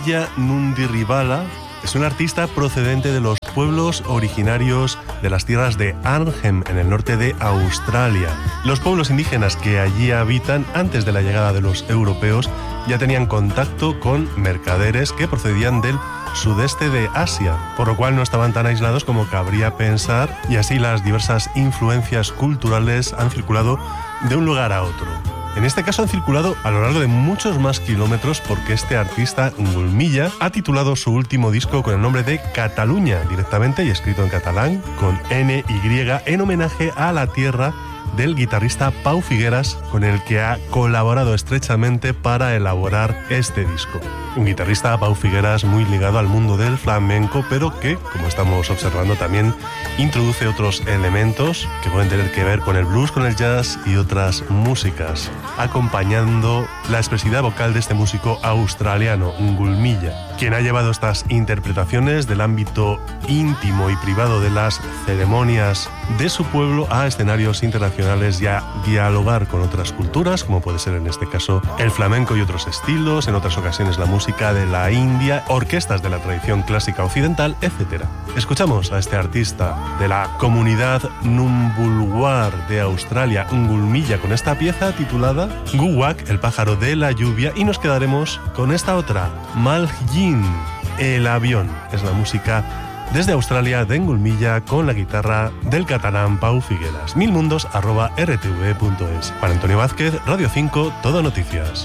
Ngulmilla Nundirribala es un artista procedente de los pueblos originarios de las tierras de Arnhem, en el norte de Australia. Los pueblos indígenas que allí habitan antes de la llegada de los europeos ya tenían contacto con mercaderes que procedían del sudeste de Asia, por lo cual no estaban tan aislados como cabría pensar, y así las diversas influencias culturales han circulado de un lugar a otro. En este caso han circulado a lo largo de muchos más kilómetros, porque este artista, Ngulmilla, ha titulado su último disco con el nombre de Catalunya, directamente, y escrito en catalán, con NY, en homenaje a la tierra del guitarrista Pau Figueras, con el que ha colaborado estrechamente para elaborar este disco. Un guitarrista, Pau Figueras, muy ligado al mundo del flamenco, pero que, como estamos observando, también introduce otros elementos que pueden tener que ver con el blues, con el jazz y otras músicas, acompañando la expresividad vocal de este músico australiano, Ngulmilla, quien ha llevado estas interpretaciones del ámbito íntimo y privado de las ceremonias de su pueblo a escenarios internacionales y a dialogar con otras culturas, como puede ser en este caso el flamenco y otros estilos, en otras ocasiones la música de la India, orquestas de la tradición clásica occidental, etc. Escuchamos a este artista de la comunidad Numbulwar de Australia, Ngulmilla, con esta pieza titulada Guwak, el pájaro de la lluvia, y nos quedaremos con esta otra, Malhjin, el avión. Es la música desde Australia de Ngulmilla con la guitarra del catalán Pau Figueras. milmundos@rtv.es. Juan Antonio Vázquez, Radio 5, Todo Noticias.